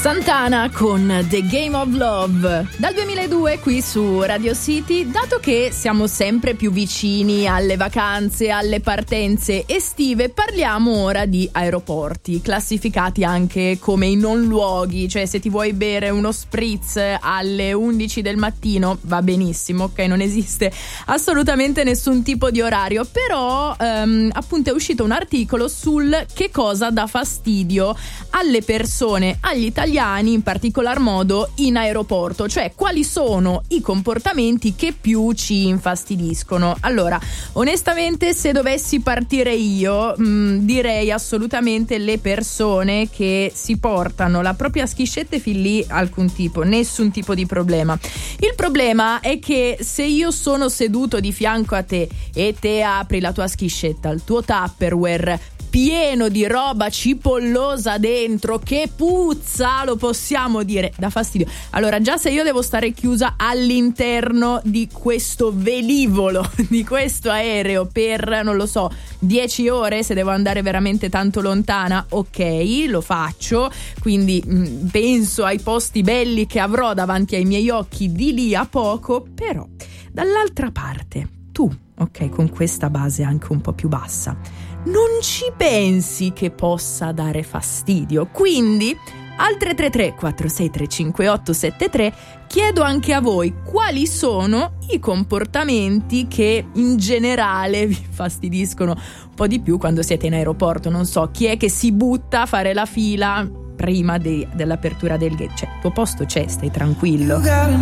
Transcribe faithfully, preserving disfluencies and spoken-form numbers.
Santana con The Game of Love dal duemiladue qui su Radio City. Dato che siamo sempre più vicini alle vacanze, alle partenze estive, parliamo ora di aeroporti, classificati anche come i non luoghi. Cioè, se ti vuoi bere uno spritz alle undici del mattino va benissimo, ok? Non esiste assolutamente nessun tipo di orario. Però ehm, appunto è uscito un articolo sul che cosa dà fastidio alle persone, agli italiani in particolar modo in aeroporto, cioè quali sono i comportamenti che più ci infastidiscono. Allora, onestamente, se dovessi partire io, mh, direi assolutamente le persone che si portano la propria schiscetta e fin lì alcun tipo, nessun tipo di problema. Il problema è che se io sono seduto di fianco a te e te apri la tua schiscetta, il tuo Tupperware pieno di roba cipollosa dentro che puzza, lo possiamo dire, dà fastidio. Allora, già se io devo stare chiusa all'interno di questo velivolo, di questo aereo per, non lo so, dieci ore, se devo andare veramente tanto lontana, ok, lo faccio. Quindi mh, penso ai posti belli che avrò davanti ai miei occhi di lì a poco. Però dall'altra parte tu, ok, con questa base anche un po' più bassa, non ci pensi che possa dare fastidio. Quindi al tre tre tre quattro sei tre cinque otto sette tre chiedo anche a voi quali sono i comportamenti che in generale vi fastidiscono un po' di più quando siete in aeroporto. Non so, chi è che si butta a fare la fila prima de- dell'apertura del gate? Cioè, tuo posto c'è, stai tranquillo.